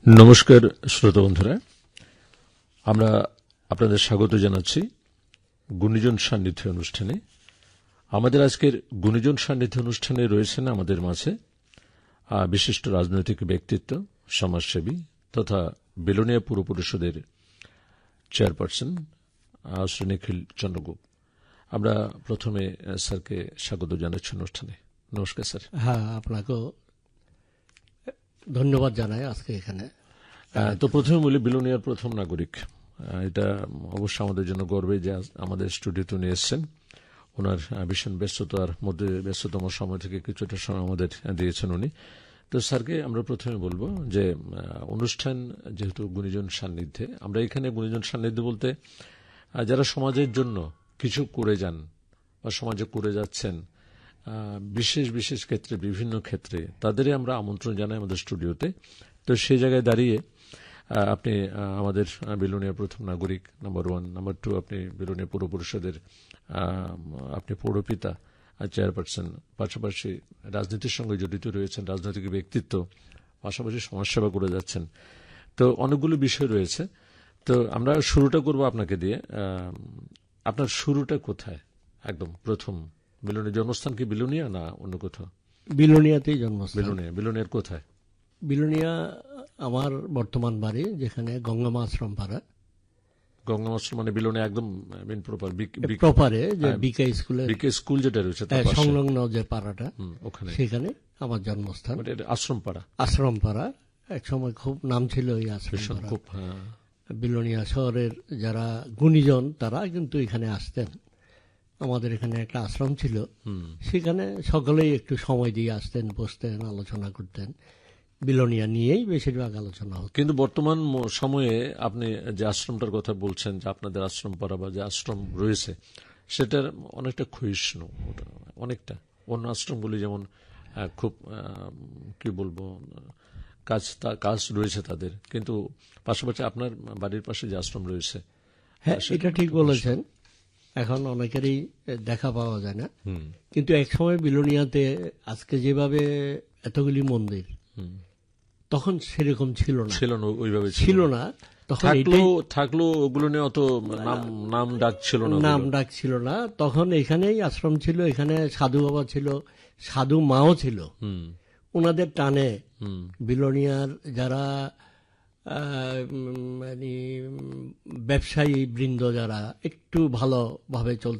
নমস্কার শ্রোতা বন্ধুরা, আমরা আপনাদের স্বাগত জানাচ্ছি গুণীজন সান্নিধ্য অনুষ্ঠানে। আমাদের আজকের গুণীজন সান্নিধ্য অনুষ্ঠানে রয়েছেন আমাদের মাঝে বিশিষ্ট রাজনৈতিক ব্যক্তিত্ব, সমাজসেবী তথা বিলোনিয়া পুর পরিষদের চেয়ারপারসন শ্রী নিখিল চন্দ্রগুপ্ত। আমরা প্রথমে স্যারকে স্বাগত জানাচ্ছি অনুষ্ঠানে। নমস্কার স্যার। হ্যাঁ, আপনাকেও ধন্যবাদ জানাই আজকে এখানে। তো প্রথমে বলি, বিলোনিয়ার প্রথম নাগরিক, এটা অবশ্য আমাদের জন্য গর্বে যে আমাদের স্টুডিওতে উনি এসছেন। ওনার ভীষণ ব্যস্ততার মধ্যে ব্যস্ততম সময় থেকে কিছুটা সময় আমাদের দিয়েছেন উনি। তো স্যারকে আমরা প্রথমে বলবো যে অনুষ্ঠান যেহেতু গুণীজন সান্নিধ্যে, আমরা এখানে গুণীজন সান্নিধ্য বলতে যারা সমাজের জন্য কিছু করে যান বা সমাজে করে যাচ্ছেন বিশেষ বিশেষ ক্ষেত্রে, বিভিন্ন ক্ষেত্রে তাদেরই আমরা আমন্ত্রণ জানাই আমাদের স্টুডিওতে। তো সেই জায়গায় দাঁড়িয়ে আপনি আমাদের বিলোনিয়ার প্রথম নাগরিক, নাম্বার 1। নাম্বার 2, আপনি বিলোনিয়া পৌর পরিষদের আপনি পৌরপিতা আর চেয়ারপারসন, পাশাপাশি রাজনীতির সঙ্গে জড়িত রয়েছেন, রাজনৈতিক ব্যক্তিত্ব, পাশাপাশি সমাজসেবা করে যাচ্ছেন। তো অনেকগুলো বিষয় রয়েছে। তো আমরা শুরুটা করব আপনাকে দিয়ে। আপনার শুরুটা কোথায়? একদম প্রথম বিলোনিয়া জন্মস্থান কি বিলোনিয়া না অন্য কোথাও? বিলোনিয়াতেই জন্মস্থান। বিলোনিয়ার কোথায়? বিলোনিয়া আমার বর্তমান বাড়ি, যেখানে গঙ্গামা আশ্রম পাড়া। গঙ্গামা আশ্রম মানে বিলোনিয়া একদম মেন প্রপারে, যে বিকে স্কুল যেটা রয়েছে সংলগ্ন যে পাড়াটা, ওখানে, সেখানে আমার জন্মস্থান। আশ্রম পাড়া এক সময় খুব নাম ছিল এই আশ্রম পাড়া। বিলোনিয়া শহরের যারা গুণীজন তারা কিন্তু এখানে আসতেন। আমাদের এখানে একটা আশ্রম ছিল, সেখানে সকলেই একটু সময় দিয়ে আসতেন, বসতেন, আলোচনা করতেন। বিলোনিয়া নিয়েই বেশিরভাগ আলোচনা হতো। কিন্তু বর্তমান সময়ে আপনি যে আশ্রমটার কথা বলছেন, যে আপনাদের আশ্রম পাড়া বা যে আশ্রম রয়েছে, সেটার অনেকটা ক্ষয়িষ্ণু, অনেকটা অন্য আশ্রমগুলি যেমন খুব কি বলবো কাজ রয়েছে তাদের, কিন্তু পাশাপাশি আপনার বাড়ির পাশে যে আশ্রম রয়েছে, হ্যাঁ, এটা ঠিক বলেছেন। এখন অনেকেরই দেখা পাওয়া যায় না, কিন্তু একসময় বিলোনিয়াতে আজকে যেভাবে এতগুলি মন্দির, তখন সেরকম ছিল না, ওইভাবে ছিল না। তখন থাকলো ওগুলো নিয়ে অত নাম ডাক ছিল না। তখন এখানেই আশ্রম ছিল, এখানে সাধু বাবা ছিল, সাধু মাও ছিল। ওনাদের টানে বিলোনিয়ার যারা মানে ব্যবসায়ী বৃন্দ, যারা একটু ভালোভাবে চলত,